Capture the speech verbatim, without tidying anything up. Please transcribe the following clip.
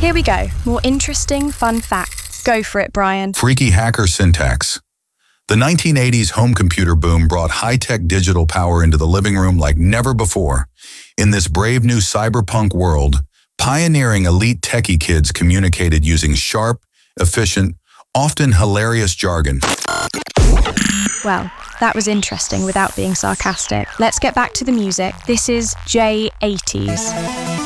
Here we go. More interesting, fun facts. Go for it, Brian. Freaky hacker syntax. The nineteen eighties home computer boom brought high-tech digital power into the living room like never before. In this brave new cyberpunk world, pioneering elite techie kids communicated using sharp, efficient, often hilarious jargon. Well, that was interesting without being sarcastic. Let's get back to the music. This is J eighties.